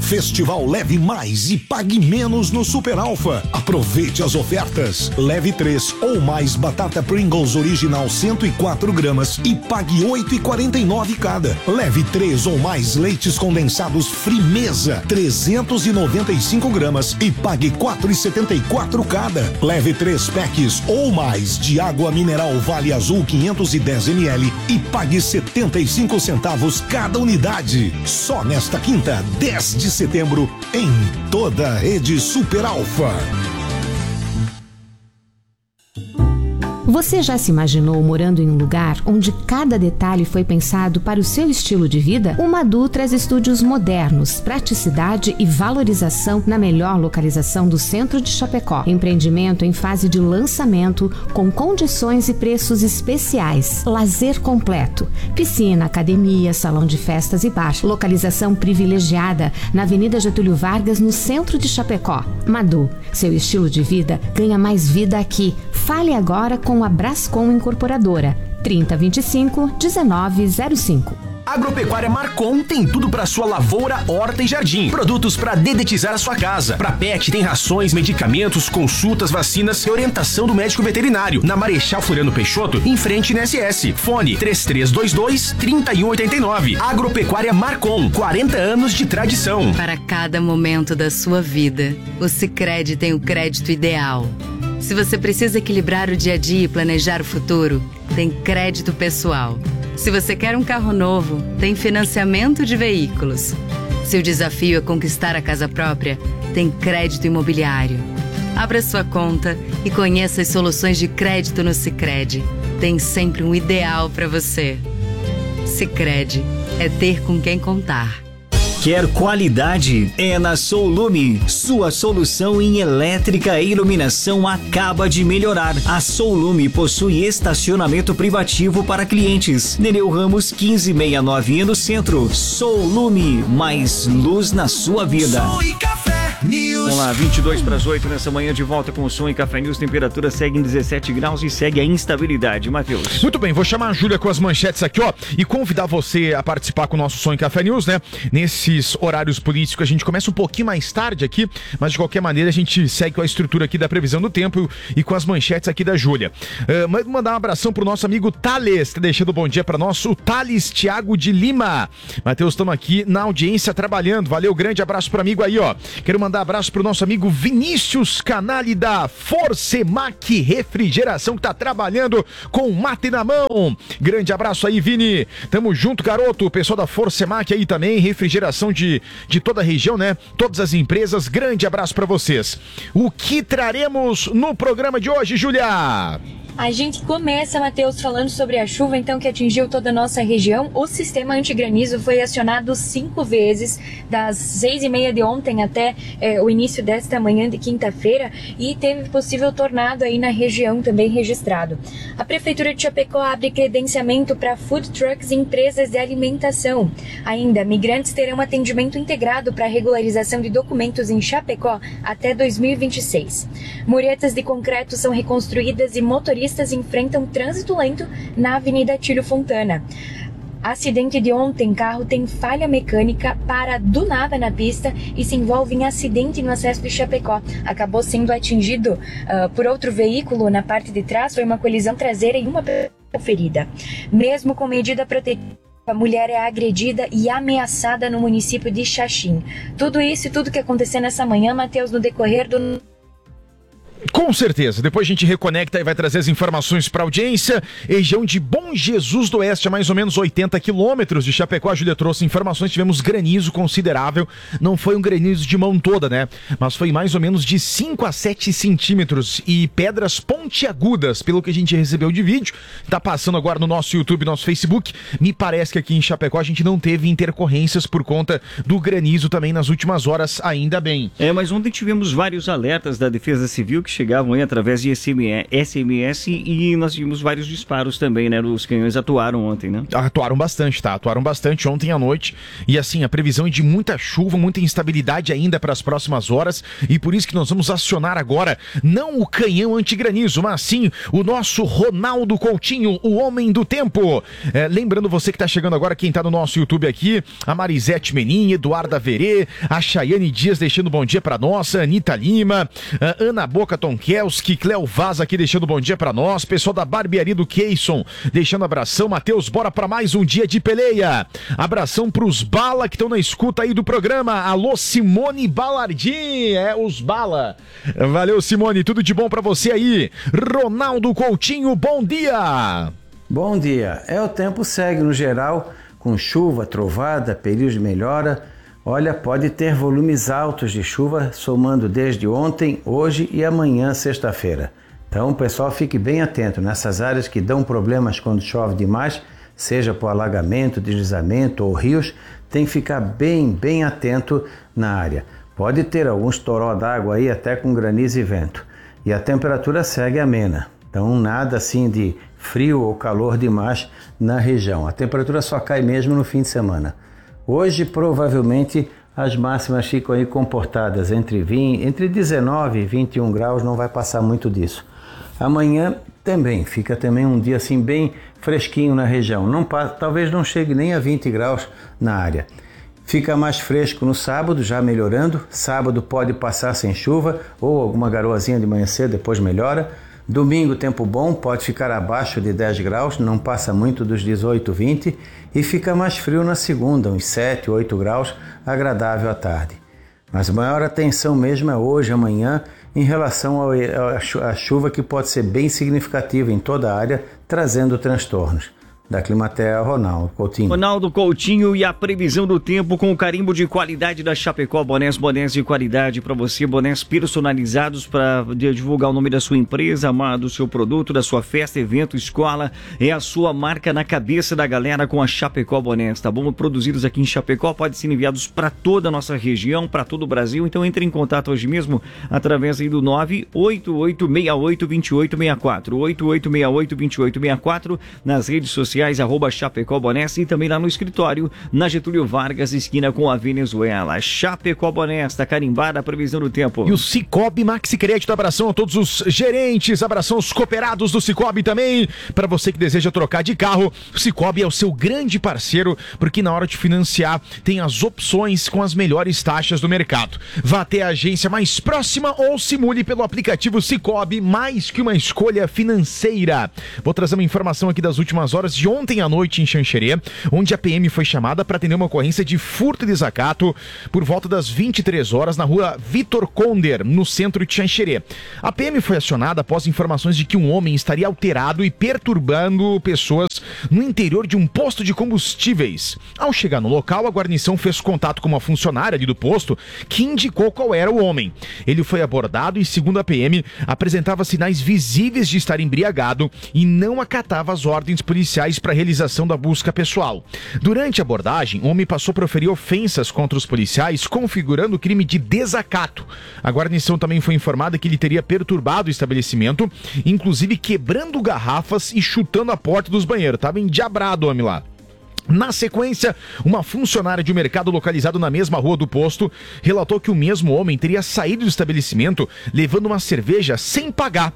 Festival Leve Mais e pague menos no Super Alfa. Aproveite as ofertas. Leve 3 ou mais batata Pringles original 104 gramas e pague 8,49 cada. Leve 3 ou mais leites condensados Frimeza 395 gramas e pague 4,74 cada. Leve 3 packs ou mais de água mineral Vale Azul 510 ml e pague 75 centavos cada unidade. Só nesta quinta, 10 de setembro, em toda a rede Super Alfa. Você já se imaginou morando em um lugar onde cada detalhe foi pensado para o seu estilo de vida? O Madu traz estúdios modernos, praticidade e valorização na melhor localização do centro de Chapecó. Empreendimento em fase de lançamento, com condições e preços especiais. Lazer completo. Piscina, academia, salão de festas e bar. Localização privilegiada na Avenida Getúlio Vargas, no centro de Chapecó. Madu, seu estilo de vida ganha mais vida aqui. Fale agora com a Brascom Incorporadora, 3025-1905. Agropecuária Marcon tem tudo para sua lavoura, horta e jardim. Produtos para dedetizar a sua casa. Para pet tem rações, medicamentos, consultas, vacinas e orientação do médico veterinário. Na Marechal Floriano Peixoto, em frente na SS. Fone 3322-3189. Agropecuária Marcon, 40 anos de tradição. Para cada momento da sua vida, o Sicredi tem o crédito ideal. Se você precisa equilibrar o dia a dia e planejar o futuro, tem crédito pessoal. Se você quer um carro novo, tem financiamento de veículos. Se o desafio é conquistar a casa própria, tem crédito imobiliário. Abra sua conta e conheça as soluções de crédito no Sicredi. Tem sempre um ideal para você. Sicredi é ter com quem contar. Quer qualidade? É na Soulume. Sua solução em elétrica e iluminação acaba de melhorar. A Soulume possui estacionamento privativo para clientes. Nereu Ramos 1569 no centro. Soulume, mais luz na sua vida. Vamos lá, 22 para as 8 nessa manhã, de volta com o Som e Café News. Temperatura segue em 17 graus e segue a instabilidade. Matheus. Muito bem, vou chamar a Júlia com as manchetes aqui, ó, e convidar você a participar com o nosso Som e Café News, né? Nesses horários políticos, a gente começa um pouquinho mais tarde aqui, mas de qualquer maneira a gente segue com a estrutura aqui da previsão do tempo e com as manchetes aqui da Júlia. Mandar um abração pro nosso amigo Thales, tá deixando um bom dia para nós, o Thales Thiago de Lima. Matheus, estamos aqui na audiência trabalhando. Valeu, grande abraço pro amigo aí, ó. Quero mandar abraço pro nosso amigo Vinícius Canali da Forcemac Refrigeração, que tá trabalhando com mate na mão. Grande abraço aí, Vini. Tamo junto, garoto. O pessoal da Forcemac aí também, refrigeração de toda a região, né? Todas as empresas. Grande abraço pra vocês. O que traremos no programa de hoje, Júlia? A gente começa, Matheus, falando sobre a chuva, então, que atingiu toda a nossa região. O sistema antigranizo foi acionado 5 vezes, das 6h30 de ontem até o início desta manhã de quinta-feira, e teve possível tornado aí na região também registrado. A Prefeitura de Chapecó abre credenciamento para food trucks e empresas de alimentação. Ainda, migrantes terão atendimento integrado para regularização de documentos em Chapecó até 2026. Muretas de concreto são reconstruídas e motoristas enfrentam trânsito lento na Avenida Tílio Fontana. Acidente de ontem, carro tem falha mecânica, para do nada na pista e se envolve em acidente no acesso de Chapecó. Acabou sendo atingido por outro veículo na parte de trás, foi uma colisão traseira e uma ferida. Mesmo com medida protetiva, a mulher é agredida e ameaçada no município de Xaxim. Tudo isso e tudo que aconteceu nessa manhã, Matheus, no decorrer do... Com certeza, depois a gente reconecta e vai trazer as informações para a audiência. Região de Bom Jesus do Oeste, a mais ou menos 80 quilômetros de Chapecó. A Júlia trouxe informações, tivemos granizo considerável. Não foi um granizo de mão toda, né? Mas foi mais ou menos de 5 a 7 centímetros e pedras pontiagudas, pelo que a gente recebeu de vídeo. Tá passando agora no nosso YouTube, nosso Facebook. Me parece que aqui em Chapecó a gente não teve intercorrências por conta do granizo também nas últimas horas, ainda bem. Mas ontem tivemos vários alertas da Defesa Civil que chegaram chegavam aí através de SMS e nós tivemos vários disparos também, né? Os canhões atuaram ontem, né? Atuaram bastante, tá? Atuaram bastante ontem à noite. E assim, a previsão é de muita chuva, muita instabilidade ainda para as próximas horas. E por isso que nós vamos acionar agora, não o canhão antigranizo, mas sim o nosso Ronaldo Coutinho, o homem do tempo. Lembrando você que tá chegando agora, quem tá no nosso YouTube aqui, a Marisete Menin, Eduarda Verê, a Chayane Dias deixando bom dia pra nós, a Anitta Lima, a Ana Boca Tonkelski, Cleo Vaz aqui deixando bom dia pra nós, pessoal da barbearia do Keyson deixando abração, Matheus, bora pra mais um dia de peleia. Abração pros Bala que estão na escuta aí do programa. Alô, Simone Balardim, os Bala. Valeu, Simone, tudo de bom pra você aí. Ronaldo Coutinho, bom dia. Bom dia. O tempo segue no geral, com chuva, trovada, período de melhora. Olha, pode ter volumes altos de chuva, somando desde ontem, hoje e amanhã, sexta-feira. Então, pessoal, fique bem atento nessas áreas que dão problemas quando chove demais, seja por alagamento, deslizamento ou rios, tem que ficar bem atento na área. Pode ter alguns toró d'água aí, até com granizo e vento. E a temperatura segue amena. Então, nada assim de frio ou calor demais na região. A temperatura só cai mesmo no fim de semana. Hoje, provavelmente, as máximas ficam aí comportadas entre 19 e 21 graus, não vai passar muito disso. Amanhã também, fica também um dia assim bem fresquinho na região. Talvez não chegue nem a 20 graus na área. Fica mais fresco no sábado, já melhorando. Sábado pode passar sem chuva ou alguma garoazinha de manhã cedo, depois melhora. Domingo, tempo bom, pode ficar abaixo de 10 graus, não passa muito dos 18, 20. E fica mais frio na segunda, uns 7, 8 graus, agradável à tarde. Mas a maior atenção mesmo é hoje, amanhã, em relação à chuva que pode ser bem significativa em toda a área, trazendo transtornos. Da Climatea, Ronaldo Coutinho. Ronaldo Coutinho e a previsão do tempo com o carimbo de qualidade da Chapecó, bonés de qualidade para você, bonés personalizados para divulgar o nome da sua empresa, do seu produto, da sua festa, evento, escola, é a sua marca na cabeça da galera com a Chapecó Bonés, tá bom? Produzidos aqui em Chapecó, podem ser enviados para toda a nossa região, para todo o Brasil, então entre em contato hoje mesmo através aí do 988682864, 88682864, nas redes sociais, @Chapecó Bonés e também lá no escritório, na Getúlio Vargas, esquina com a Venezuela. Chapecó Bonés, tá carimbada a previsão do tempo. E o Cicobi Maxi Crédito, abração a todos os gerentes, abração aos cooperados do Cicobi também. Para você que deseja trocar de carro, o Cicobi é o seu grande parceiro, porque na hora de financiar tem as opções com as melhores taxas do mercado. Vá até a agência mais próxima ou simule pelo aplicativo Cicobi, mais que uma escolha financeira. Vou trazer uma informação aqui das últimas horas de ontem à noite em Xanxerê, onde a PM foi chamada para atender uma ocorrência de furto e desacato por volta das 23 horas na rua Vitor Conder, no centro de Xanxerê. A PM foi acionada após informações de que um homem estaria alterado e perturbando pessoas no interior de um posto de combustíveis. Ao chegar no local, a guarnição fez contato com uma funcionária ali do posto que indicou qual era o homem. Ele foi abordado e, segundo a PM, apresentava sinais visíveis de estar embriagado e não acatava as ordens policiais para a realização da busca pessoal. Durante a abordagem, o homem passou a proferir ofensas contra os policiais, configurando o crime de desacato. A guarnição também foi informada que ele teria perturbado o estabelecimento, inclusive quebrando garrafas e chutando a porta dos banheiros. Tava endiabrado o homem lá. Na sequência, uma funcionária de um mercado localizado na mesma rua do posto relatou que o mesmo homem teria saído do estabelecimento levando uma cerveja sem pagar.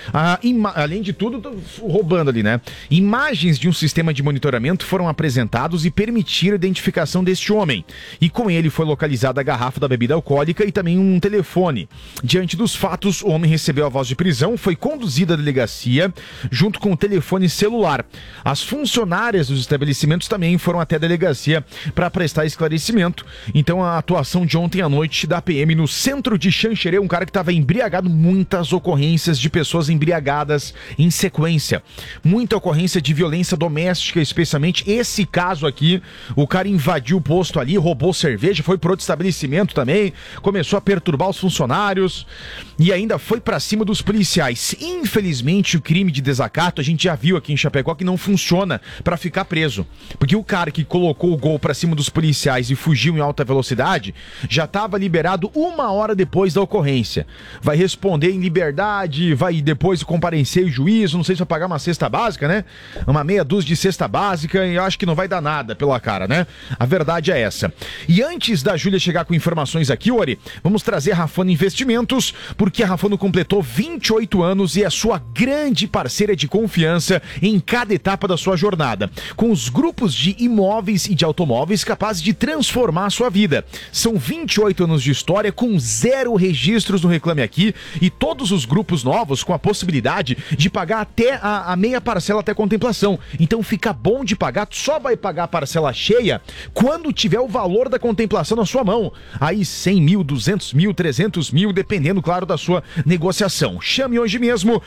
Além de tudo, roubando ali, né? Imagens de um sistema de monitoramento foram apresentados e permitiram a identificação deste homem. E com ele foi localizada a garrafa da bebida alcoólica e também um telefone. Diante dos fatos, o homem recebeu a voz de prisão, foi conduzido à delegacia junto com o telefone celular. As funcionárias dos estabelecimentos também foram até a delegacia para prestar esclarecimento. Então a atuação de ontem à noite da PM no centro de Xanxerê, um cara que estava embriagado, muitas ocorrências de pessoas embriagadas em sequência. Muita ocorrência de violência doméstica, especialmente esse caso aqui, o cara invadiu o posto ali, roubou cerveja, foi pro outro estabelecimento também, começou a perturbar os funcionários e ainda foi para cima dos policiais. Infelizmente o crime de desacato, a gente já viu aqui em Chapecó que não funciona para ficar preso. Porque o cara que colocou o gol pra cima dos policiais e fugiu em alta velocidade já estava liberado 1 hora depois da ocorrência. Vai responder em liberdade, vai depois comparecer o juízo, não sei se vai pagar uma cesta básica, né? Uma meia dúzia de cesta básica, e eu acho que não vai dar nada pela cara, né? A verdade é essa. E antes da Júlia chegar com informações aqui, Ori, vamos trazer a Rafano Investimentos, porque a Rafano completou 28 anos e é sua grande parceira de confiança em cada etapa da sua jornada, com os grupos de imóveis e de automóveis capazes de transformar a sua vida. São 28 anos de história com 0 registros no Reclame Aqui e todos os grupos novos com a possibilidade de pagar até a meia parcela até contemplação. Então fica bom de pagar, tu só vai pagar a parcela cheia quando tiver o valor da contemplação na sua mão. Aí 100 mil, 200 mil, 300 mil, dependendo, claro, da sua negociação. Chame hoje mesmo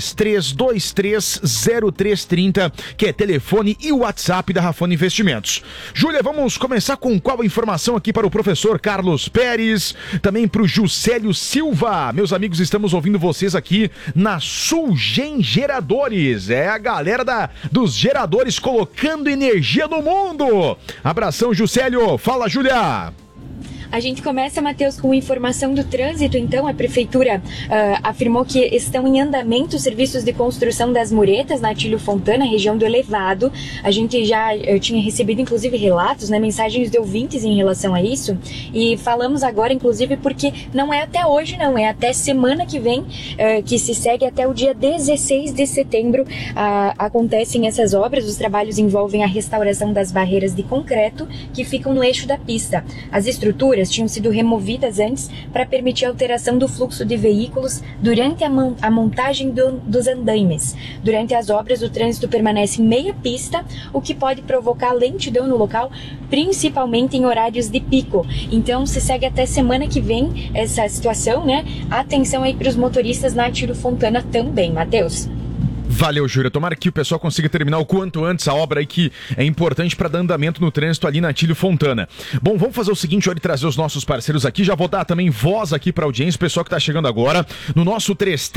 33230330, que é telefone e o WhatsApp da Rafano Investimentos. Júlia, vamos começar com qual informação aqui para o professor Carlos Pérez, também para o Juscelio Silva. Meus amigos, estamos ouvindo vocês aqui na Sulgen Geradores. É a galera dos geradores colocando energia no mundo. Abração, Juscelio. Fala, Júlia. A gente começa, Matheus, com informação do trânsito. Então, a Prefeitura afirmou que estão em andamento serviços de construção das muretas na Atílio Fontana, região do Elevado. A gente já tinha recebido, inclusive, relatos, né, mensagens de ouvintes em relação a isso. E falamos agora, inclusive, porque não é até hoje, não. É até semana que vem, que se segue até o dia 16 de setembro. Acontecem essas obras. Os trabalhos envolvem a restauração das barreiras de concreto que ficam no eixo da pista. As estruturas tinham sido removidas antes para permitir a alteração do fluxo de veículos durante a montagem dos andaimes. Durante as obras, o trânsito permanece em meia pista, o que pode provocar lentidão no local, principalmente em horários de pico. Então, se segue até semana que vem essa situação, né? Atenção aí para os motoristas na Atílio Fontana também, Matheus. Valeu, Júlia. Tomara que o pessoal consiga terminar o quanto antes a obra aí que é importante para dar andamento no trânsito ali na Atílio Fontana. Bom, vamos fazer o seguinte, olha, trazer os nossos parceiros aqui. Já vou dar também voz aqui para a audiência, o pessoal que está chegando agora, no nosso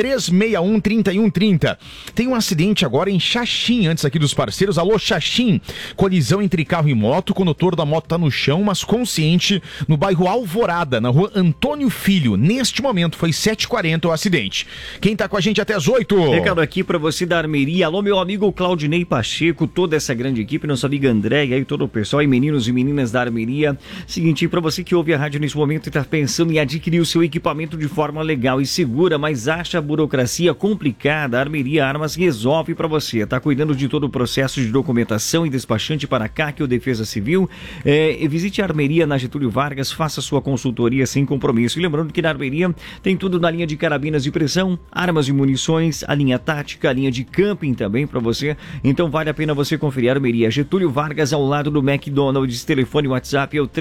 3361-3130. Tem um acidente agora em Xaxim, antes aqui dos parceiros. Alô, Xaxim. Colisão entre carro e moto. O condutor da moto está no chão, mas consciente, no bairro Alvorada, na rua Antônio Filho. Neste momento, foi 7h40 o acidente. Quem está com a gente até as 8? Recado aqui para você da Armeria. Alô, meu amigo Claudinei Pacheco, toda essa grande equipe, nossa amiga André e aí todo o pessoal e meninos e meninas da Armeria. Seguinte, para você que ouve a rádio nesse momento e está pensando em adquirir o seu equipamento de forma legal e segura, mas acha a burocracia complicada, a Armeria Armas resolve para você. Está cuidando de todo o processo de documentação e despachante para a CAC ou Defesa Civil. Visite a Armeria na Getúlio Vargas, faça sua consultoria sem compromisso. E lembrando que na Armeria tem tudo na linha de carabinas de pressão, armas e munições, a linha tática, a linha de camping também para você, então vale a pena você conferir a Armeria Getúlio Vargas ao lado do McDonald's. Telefone WhatsApp é o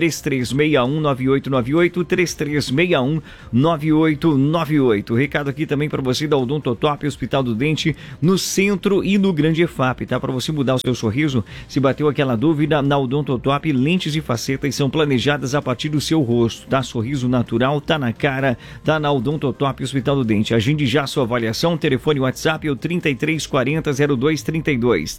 3361-9898, 3361-9898. Recado aqui também para você da Odontotop, Hospital do Dente, no centro e no Grande EFAP, tá? Para você mudar o seu sorriso, se bateu aquela dúvida, na Odontotop, lentes e facetas são planejadas a partir do seu rosto, tá? Sorriso natural, tá na cara, tá na Odontotop, Hospital do Dente. Agende já sua avaliação, telefone WhatsApp é o 3340-0232,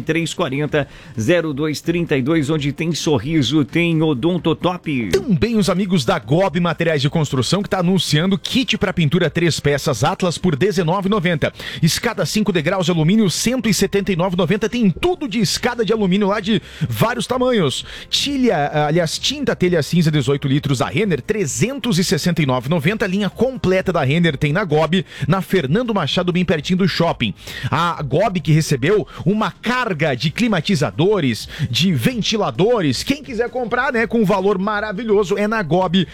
3340-0232, onde tem sorriso, tem Odontotop. Também os amigos da GOB Materiais de Construção, que está anunciando kit para pintura 3 peças Atlas por R$19,90. Escada 5 degraus de alumínio, R$179,90. Tem tudo de escada de alumínio lá de vários tamanhos. Tinta telha cinza 18 litros da Renner, R$369,90. Linha completa da Renner tem na GOB, na Fernando Machado, bem pertinho do shopping. A GOB que recebeu uma carga de climatizadores, de ventiladores. Quem quiser comprar, né, com um valor maravilhoso, é na GOB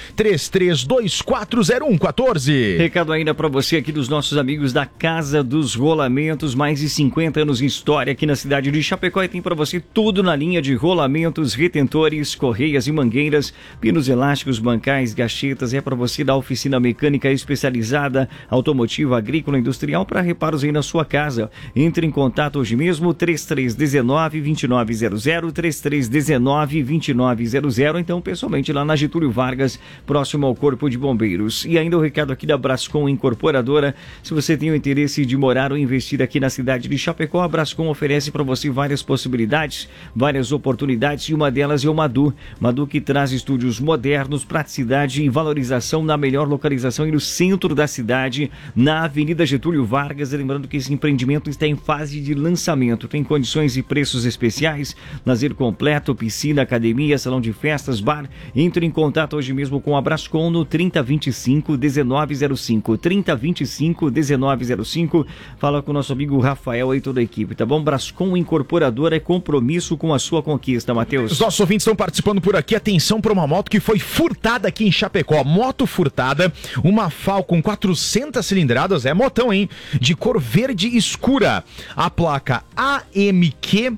33240114. Recado ainda para você aqui dos nossos amigos da Casa dos Rolamentos, mais de 50 anos de história aqui na cidade de Chapecó, e tem para você tudo na linha de rolamentos, retentores, correias e mangueiras, pinos elásticos, bancais, gachetas. É para você da oficina mecânica especializada, automotiva, agrícola, industrial, para reparos aí na sua casa. casa. Entre em contato hoje mesmo, 3319-2900, 3319-2900, então pessoalmente lá na Getúlio Vargas, próximo ao Corpo de Bombeiros. E ainda o recado aqui da Brascom Incorporadora, se você tem o interesse de morar ou investir aqui na cidade de Chapecó, a Brascom oferece para você várias possibilidades, várias oportunidades, e uma delas é o Madu. Madu que traz estúdios modernos, praticidade e valorização na melhor localização e no centro da cidade, na Avenida Getúlio Vargas. Lembrando que esse empreendimento está em fase de lançamento, tem condições e preços especiais, lazer completo, piscina, academia, salão de festas, bar. Entre em contato hoje mesmo com a Brascom no 3025-1905, 3025-1905. Fala com o nosso amigo Rafael e toda a equipe, tá bom? Brascom Incorporadora é compromisso com a sua conquista, Matheus. Os nossos ouvintes estão participando por aqui. Atenção para uma moto que foi furtada aqui em Chapecó. Moto furtada, uma Falcon 400 cilindradas, é motão, hein? De cor verde escura. A placa AMQ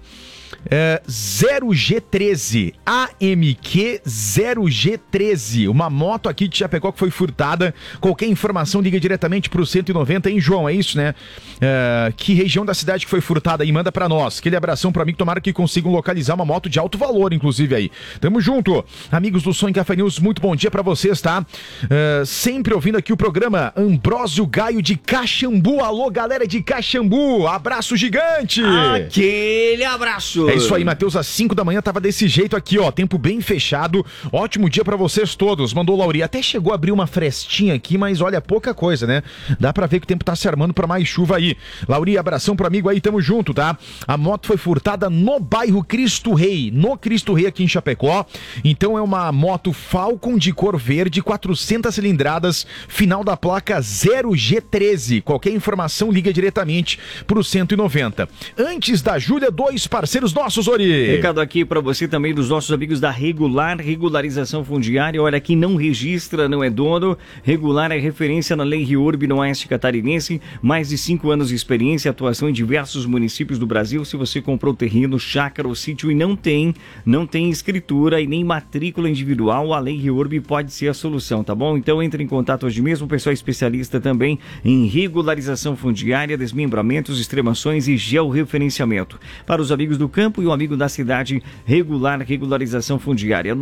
0G13, AMQ 0G13, uma moto aqui de Chapecó que foi furtada. Qualquer informação liga diretamente pro 190, hein, João? É isso, né? Que região da cidade que foi furtada aí? Manda pra nós. Aquele abração pra mim, que tomara que consigam localizar uma moto de alto valor, inclusive aí. Tamo junto. Amigos do Som em Café News, muito bom dia pra vocês, tá? Sempre ouvindo aqui o programa. Ambrósio Gaio de Caxambu. Alô, galera de Caxambu. Abraço gigante. Aquele abraço. É isso aí, Matheus, às 5 da manhã tava desse jeito aqui, ó, tempo bem fechado, ótimo dia pra vocês todos, mandou o Lauri, até chegou a abrir uma frestinha aqui, mas olha, pouca coisa, né? Dá pra ver que o tempo tá se armando pra mais chuva aí. Lauri, abração pro amigo aí, tamo junto, tá? A moto foi furtada no bairro Cristo Rei, aqui em Chapecó, então é uma moto Falcon de cor verde, 400 cilindradas, final da placa 0G13, qualquer informação liga diretamente pro 190. Antes da Júlia, dois parceiros nossos, Ori. Recado aqui para você também dos nossos amigos da Regularização Fundiária. Olha, quem não registra não é dono. Regular é referência na Lei Riurb no Oeste Catarinense. Mais de 5 anos de experiência, atuação em diversos municípios do Brasil. Se você comprou terreno, chácara ou sítio e não tem escritura e nem matrícula individual, a Lei Riurb pode ser a solução, tá bom? Então entre em contato hoje mesmo. O pessoal especialista também em regularização fundiária, desmembramentos, extremações e georreferenciamento. Para os amigos do campo e o amigo da cidade, regularização fundiária,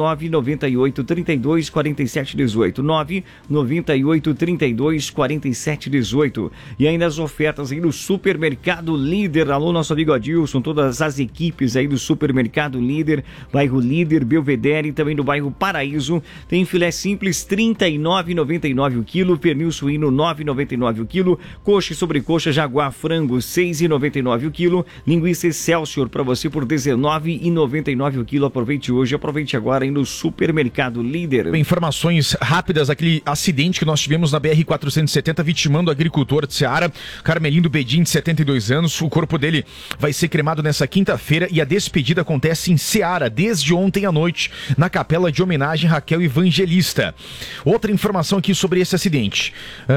998-32-4718, 998-32-4718. E ainda as ofertas aí do Supermercado Líder. Alô, nosso amigo Adilson, todas as equipes aí do Supermercado Líder, bairro Líder, Belvedere e também do bairro Paraíso. Tem filé simples R$ 39,99 o quilo, pernil suíno R$ 9,99 o quilo, coxa e sobrecoxa Jaguar frango R$ 6,99 o quilo, linguiça Excelsior para você por R$ 19,99 o quilo. Aproveite hoje, aproveite agora aí no Supermercado Líder. Informações rápidas, aquele acidente que nós tivemos na BR-470 vitimando o agricultor de Ceará, Carmelinho Bedin, de 72 anos. O corpo dele vai ser cremado nessa quinta-feira e a despedida acontece em Ceará desde ontem à noite, na capela de homenagem Raquel Evangelista. Outra informação aqui sobre esse acidente.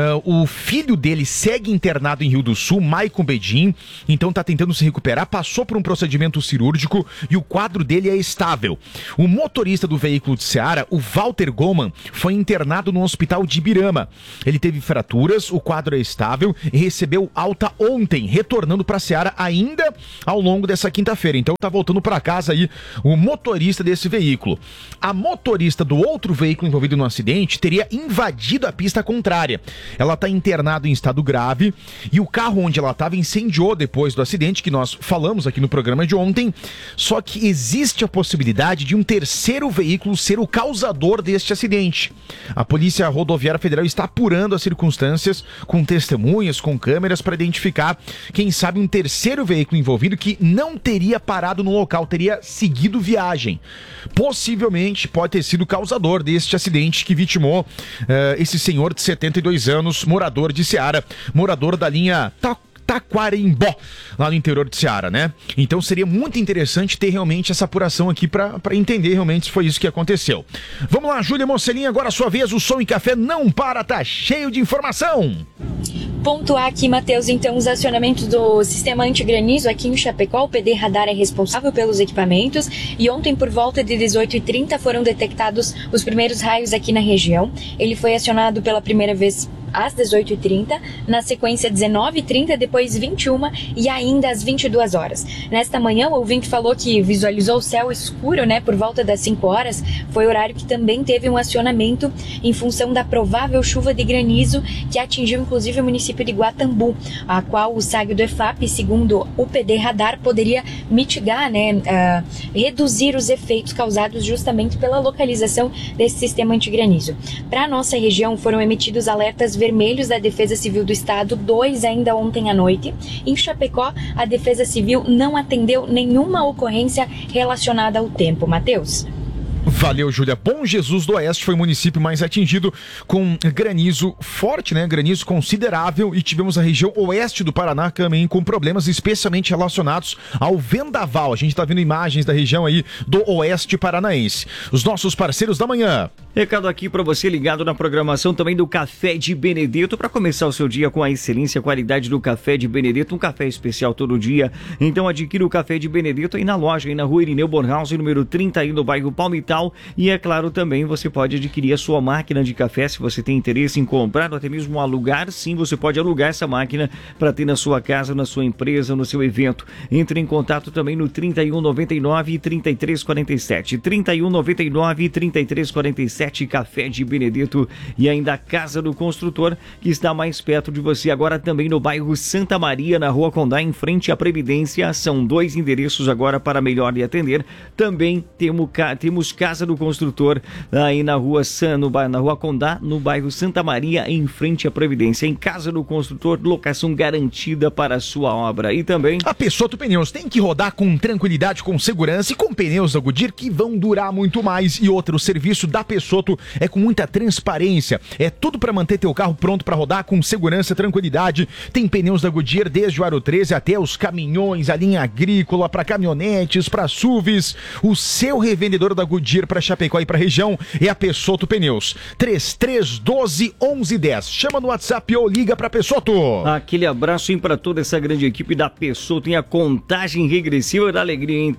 O filho dele segue internado em Rio do Sul, Maicon Bedin, então está tentando se recuperar, passou por um procedimento cirúrgico e o quadro dele é estável. O motorista do veículo de Ceará, o Walter Goman, foi internado no hospital de Ibirama. Ele teve fraturas, o quadro é estável e recebeu alta ontem, retornando para Ceará ainda ao longo dessa quinta-feira. Então tá voltando para casa aí o motorista desse veículo. A motorista do outro veículo envolvido no acidente teria invadido a pista contrária. Ela tá internada em estado grave e o carro onde ela estava incendiou depois do acidente que nós falamos aqui no programa de ontem, só que existe a possibilidade de um terceiro veículo ser o causador deste acidente. A Polícia Rodoviária Federal está apurando as circunstâncias com testemunhas, com câmeras para identificar, quem sabe, um terceiro veículo envolvido que não teria parado no local, teria seguido viagem. Possivelmente pode ter sido o causador deste acidente que vitimou esse senhor de 72 anos, morador de Ceará, morador da linha Taquarimbó, lá no interior de Ceará, né? Então seria muito interessante ter realmente essa apuração aqui para entender realmente se foi isso que aconteceu. Vamos lá, Júlia Mocelinha, agora a sua vez, o Som e Café não para, tá cheio de informação. Pontuar aqui, Matheus, então, os acionamentos do sistema antigranizo aqui em Chapecó. O PD Radar é responsável pelos equipamentos e ontem, por volta de 18h30, foram detectados os primeiros raios aqui na região. Ele foi acionado pela primeira vez às 18h30, na sequência 19h30, depois 21h e ainda às 22 horas. Nesta manhã, o ouvinte falou que visualizou o céu escuro, né, por volta das 5 horas. Foi horário que também teve um acionamento em função da provável chuva de granizo que atingiu inclusive o município de Guatambu, a qual o SAG do EFAP, segundo o PD Radar, poderia mitigar, né, reduzir os efeitos causados justamente pela localização desse sistema antigranizo. Para a nossa região foram emitidos alertas vermelhos da Defesa Civil do Estado, 2 ainda ontem à noite. Em Chapecó, a Defesa Civil não atendeu nenhuma ocorrência relacionada ao tempo. Matheus. Valeu, Júlia. Bom Jesus do Oeste foi o município mais atingido com granizo forte, né? Granizo considerável, e tivemos a região oeste do Paraná também com problemas especialmente relacionados ao vendaval. A gente está vendo imagens da região aí do oeste paranaense. Os nossos parceiros da manhã. Recado aqui para você ligado na programação também do Café de Benedetto, para começar o seu dia com a excelência e a qualidade do Café de Benedetto, um café especial todo dia. Então adquira o Café de Benedetto aí na loja, aí na rua Irineu Bornhausen, número 30, aí no bairro Palmital. E é claro, também você pode adquirir a sua máquina de café, se você tem interesse em comprar ou até mesmo alugar. Sim, você pode alugar essa máquina para ter na sua casa, na sua empresa, no seu evento. Entre em contato também no 3199 3347, 3199 3347. Café de Benedetto. E ainda a Casa do Construtor, que está mais perto de você agora também no bairro Santa Maria, na Rua Condá, em frente à Previdência. São 2 endereços agora para melhor lhe atender. Também temos Casa do Construtor aí na Rua Condá, no bairro Santa Maria, em frente à Previdência. Em Casa do Construtor, locação garantida para a sua obra. E também a Pessotto Pneus tem que rodar com tranquilidade, com segurança e com pneus da Goodyear que vão durar muito mais. E outro, o serviço da Pessotto é com muita transparência, é tudo para manter teu carro pronto para rodar com segurança e tranquilidade. Tem pneus da Goodyear desde o aro 13 até os caminhões, a linha agrícola, para caminhonetes, para SUVs. O seu revendedor da Goodyear para Chapecó e para região é a Pessotto Pneus. 3312-1110. Chama no WhatsApp ou liga para Pessotto. Aquele abraço para toda essa grande equipe da Pessotto. Tem a contagem regressiva da alegria em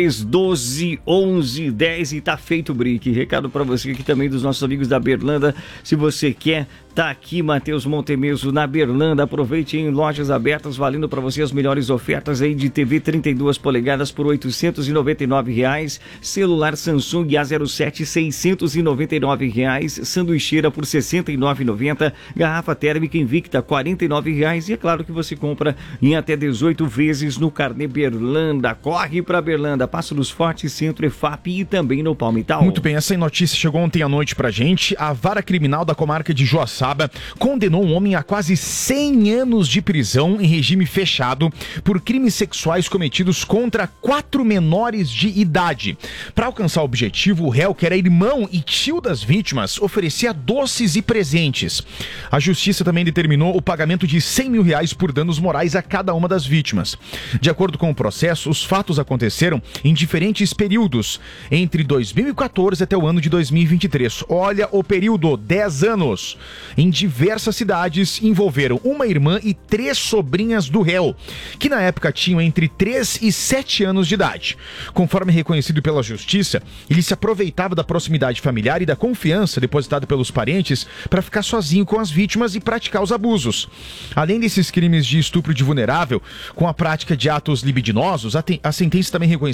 3312-1110 e tá feito o brick. Recado para você aqui também dos nossos amigos da Berlanda. Se você quer, tá aqui Matheus Montemeso na Berlanda. Aproveite em lojas abertas, valendo para você as melhores ofertas aí de TV 32 polegadas por R$ 899, celular Samsung A07 R$ 699, sanduicheira por R$ 69,90, garrafa térmica Invicta R$ 49 e é claro que você compra em até 18 vezes no Carnê Berlanda. Corre para Berlanda, Passo dos Fortes, Centro EFAP e também no Palmital. Muito bem, essa notícia chegou ontem à noite pra gente. A vara criminal da comarca de Joaçaba condenou um homem a quase 100 anos de prisão em regime fechado por crimes sexuais cometidos contra 4 menores de idade. Para alcançar o objetivo, o réu, que era irmão e tio das vítimas, oferecia doces e presentes. A justiça também determinou o pagamento de R$100 mil por danos morais a cada uma das vítimas. De acordo com o processo, os fatos aconteceram em diferentes períodos, entre 2014 até o ano de 2023. Olha o período, 10 anos. Em diversas cidades, envolveram uma irmã e 3 sobrinhas do réu, que na época tinham entre 3 e 7 anos de idade. Conforme reconhecido pela justiça, ele se aproveitava da proximidade familiar e da confiança depositada pelos parentes para ficar sozinho com as vítimas e praticar os abusos. Além desses crimes de estupro de vulnerável, com a prática de atos libidinosos, a sentença também reconheceu